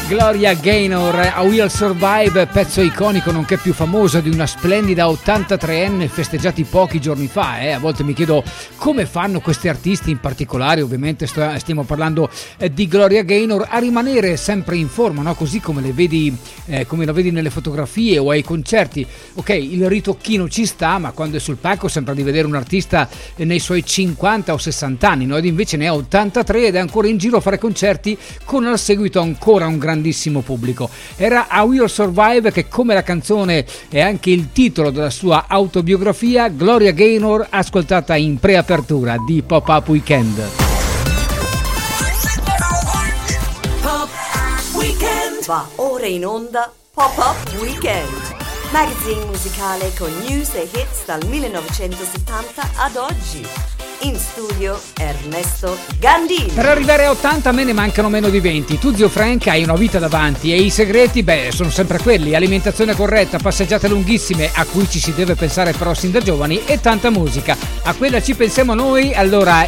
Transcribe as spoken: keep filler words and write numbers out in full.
Gloria Gaynor, A Will Survive, pezzo iconico nonché più famoso di una splendida ottantatreenne festeggiati pochi giorni fa. Eh. A volte mi chiedo come fanno questi artisti, in particolare ovviamente sto, stiamo parlando eh, di Gloria Gaynor, a rimanere sempre in forma, no? Così come le vedi, eh, come la vedi nelle fotografie o ai concerti. Ok, il ritocchino ci sta, ma quando è sul palco sembra di vedere un artista eh, nei suoi cinquanta o sessanta anni, no? Ed invece ne ha ottantatré ed è ancora in giro a fare concerti con al seguito ancora un grandissimo pubblico. Era A Will Survive, che come la canzone è anche il titolo della sua autobiografia, Gloria Gaynor, ascoltata in preapertura di Pop-Up Weekend. Pop Weekend va ora in onda Pop-Up Weekend, magazine musicale con news e hits dal millenovecentosettanta ad oggi. In studio Ernesto Gandini. Per arrivare a ottanta me ne mancano meno di venti. Tu, zio Frank, hai una vita davanti e i segreti, beh, sono sempre quelli: alimentazione corretta, passeggiate lunghissime a cui ci si deve pensare però sin da giovani, e tanta musica. A quella ci pensiamo noi. Allora